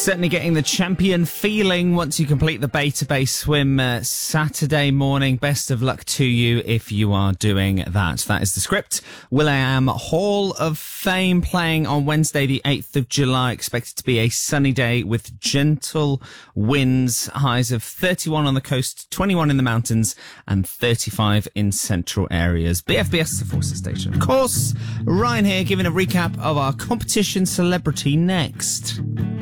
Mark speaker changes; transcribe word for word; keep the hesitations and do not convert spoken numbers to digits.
Speaker 1: Certainly getting the champion feeling once you complete the Beta Bay swim uh, Saturday morning. Best of luck to you if you are doing that. That is the script. will.i.am Hall of Fame playing on Wednesday the eighth of July. Expected to be a sunny day with gentle winds. Highs of thirty-one on the coast, twenty-one in the mountains and thirty-five in central areas. B F B S is the Forces station. Of course, Ryan here giving a recap of our competition celebrity next.